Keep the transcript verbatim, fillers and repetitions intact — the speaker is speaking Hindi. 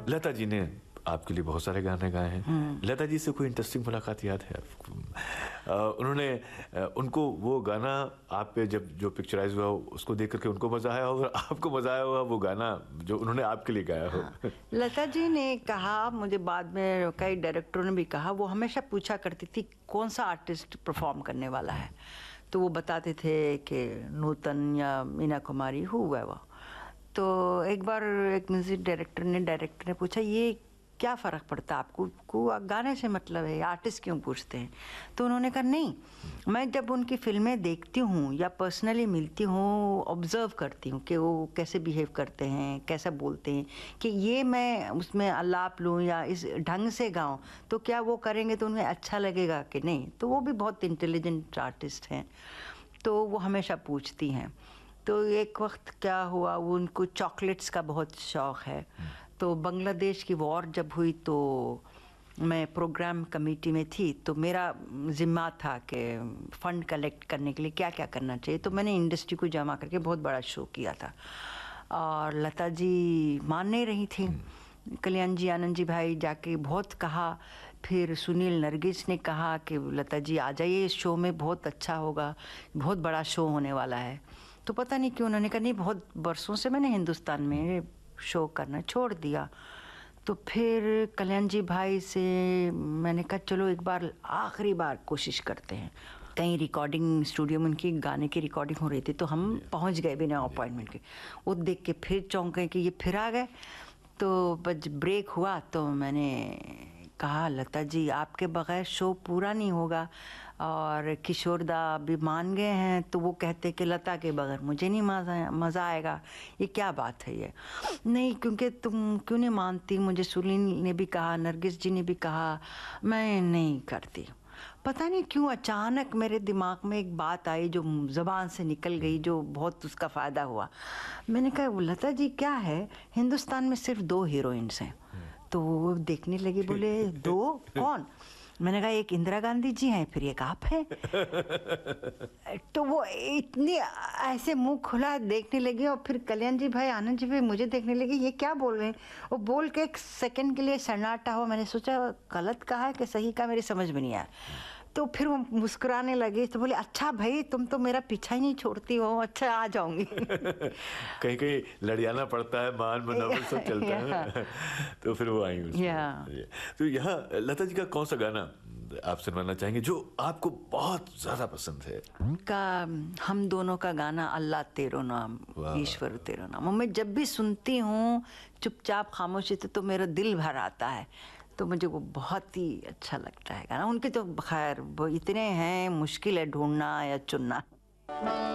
लता जी ने आपके लिए बहुत सारे गाने गाए हैं। लता जी से कोई इंटरेस्टिंग मुलाकात याद है आपको? uh, उन्होंने uh, उनको वो गाना आप पे जब जो पिक्चराइज हुआ उसको देख करके उनको मजा आया और आपको मजा आया हुआ वो गाना जो उन्होंने आपके लिए गाया हो? हाँ। लता जी ने कहा, मुझे बाद में कई डायरेक्टरों ने भी कहा, वो हमेशा पूछा करती थी कौन सा आर्टिस्ट परफॉर्म करने वाला है, तो वो बताते थे कि नूतन या मीना कुमारी हुआ है वो। तो एक बार एक म्यूजिक डायरेक्टर ने डायरेक्टर ने पूछा ये क्या फ़र्क पड़ता है आपको को गाने से मतलब है, आर्टिस्ट क्यों पूछते हैं? तो उन्होंने कहा नहीं, मैं जब उनकी फिल्में देखती हूँ या पर्सनली मिलती हूँ, ऑब्ज़र्व करती हूँ कि वो कैसे बिहेव करते हैं, कैसा बोलते हैं, कि ये मैं उसमें आलाप लूँ या इस ढंग से गाऊँ तो क्या वो करेंगे तो उन्हें अच्छा लगेगा कि नहीं। तो वो भी बहुत इंटेलिजेंट आर्टिस्ट हैं, तो वो हमेशा पूछती हैं। तो एक वक्त क्या हुआ, वो उनको चॉकलेट्स का बहुत शौक़ है, तो बांग्लादेश की वॉर जब हुई तो मैं प्रोग्राम कमेटी में थी, तो मेरा ज़िम्मा था कि फ़ंड कलेक्ट करने के लिए क्या क्या करना चाहिए। तो मैंने इंडस्ट्री को जमा करके बहुत बड़ा शो किया था और लता जी मान नहीं रही थी। कल्याण जी, आनंद जी भाई जाके बहुत कहा, फिर सुनील नरगिस ने कहा कि लता जी आ जाइए इस शो में, बहुत अच्छा होगा, बहुत बड़ा शो होने वाला है। तो पता नहीं क्यों उन्होंने कहा नहीं, बहुत बरसों से मैंने हिंदुस्तान में शो करना छोड़ दिया। तो फिर कल्याण जी भाई से मैंने कहा चलो एक बार आखिरी बार कोशिश करते हैं। कहीं रिकॉर्डिंग स्टूडियो में उनकी गाने की रिकॉर्डिंग हो रही थी, तो हम पहुंच गए बिना अपॉइंटमेंट के। वो देख के फिर चौंक गए कि ये फिर आ गए। तो बस ब्रेक हुआ तो मैंने कहा लता जी आपके बगैर शो पूरा नहीं होगा, और किशोर दा भी मान गए हैं, तो वो कहते कि लता के बगैर मुझे नहीं मज़ा मज़ा आएगा, ये क्या बात है ये? नहीं, क्योंकि तुम क्यों नहीं मानती, मुझे सुनील ने भी कहा, नरगिस जी ने भी कहा, मैं नहीं करती। पता नहीं क्यों अचानक मेरे दिमाग में एक बात आई जो ज़बान से निकल गई, जो बहुत उसका फ़ायदा हुआ। मैंने कहा लता जी क्या है, हिंदुस्तान में सिर्फ दो हीरोइंस हैं। तो वो देखने लगी, बोले दो कौन? मैंने कहा एक इंदिरा गांधी जी हैं, फिर एक आप हैं। तो वो इतनी ऐसे मुंह खुला देखने लगी, और फिर कल्याण जी भाई, आनंद जी भाई मुझे देखने लगे, ये क्या बोल रहे हैं। वो बोल के एक सेकंड के लिए सन्नाटा हो, मैंने सोचा गलत कहा है कि सही कहा, मेरी समझ में नहीं आया। तो फिर वो मुस्कुराने लगे, तो बोले अच्छा भाई तुम तो मेरा पीछा ही नहीं छोड़ती हो, अच्छा आ जाऊंगी। कहीं कहीं लड़ियाना पड़ता है, मान मनावल सब चलता है। तो फिर वो आई उसमें। तो यहाँ लता जी का कौन सा गाना आप सुनवाना चाहेंगे जो आपको बहुत ज्यादा पसंद है? उनका हम दोनों का गाना अल्लाह तेरो नाम, ईश्वर तेरो नाम, मैं जब भी सुनती हूँ चुपचाप खामोशी से तो मेरा दिल भर आता है। तो मुझे वो बहुत ही अच्छा लगता है गाना। उनके तो खैर वो इतने हैं, मुश्किल है ढूंढना या चुनना।